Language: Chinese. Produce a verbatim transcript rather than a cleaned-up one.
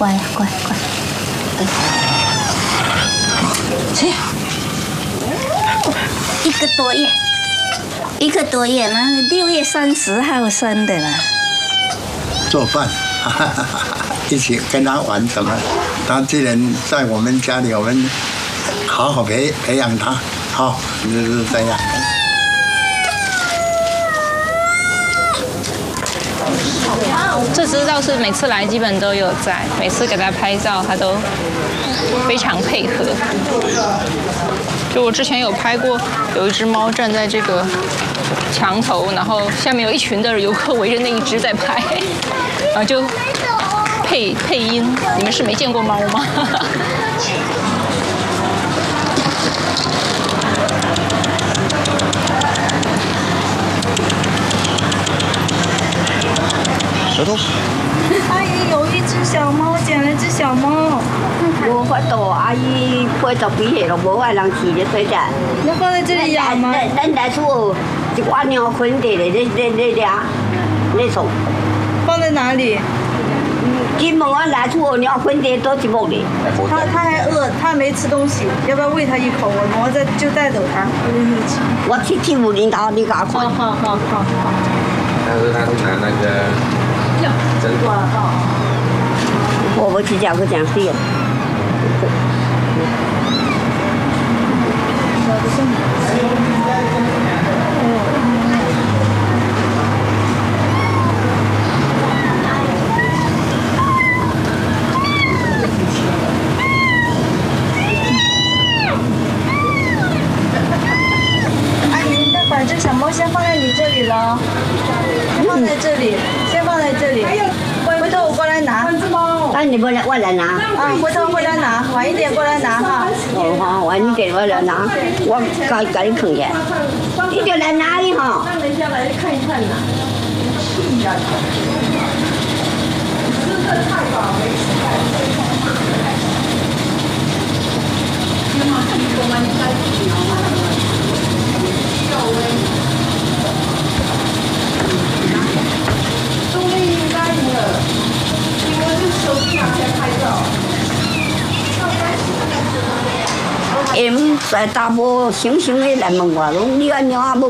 乖乖乖。这样，一个多月，一个多月呢，六月三十号生的啦。 做饭，一起跟他玩什么？他既然在我们家里，我们好好培培养他，好，就是这样。 这只倒是每次来基本都有在，每次给它拍照，它都非常配合。就我之前有拍过，有一只猫站在这个墙头，然后下面有一群的游客围着那一只在拍，然后就配配音。你们是没见过猫吗？ 舌头。 阿姨有一只小猫，捡了只小猫。 无法度，阿姨八十几岁了，无爱人饲咧水仔。 要放在这里养吗？ 咱咱来厝一碗鸟粉地咧，咧咧咧咧咧送。 放在哪里？ 今问我来厝鸟粉地多一木哩。 它它还饿，它没吃东西，要不要喂它一口？我我再就带走它。 我去去武林头，你给我看。 好好好好。 但是他通常那个针。 我不去讲，我讲对了。 阿姨，那把这小猫先放在你这里了，先放在这里，先放在这里。回头我过来拿。 那你不来，我来拿。 啊，回头过来拿，晚一点过来拿哈。 哦好，晚一点我来拿，我该该你啃去。你就来拿的哈。 那人家来看一看呐。屁呀！吃的太饱，没吃饭，非常胖。天嘛，你给我你该吃吗？稍微。终于应该了，因为这手机拿起来拍照。 因在大埔星星的来问我，讲你个鸟啊，无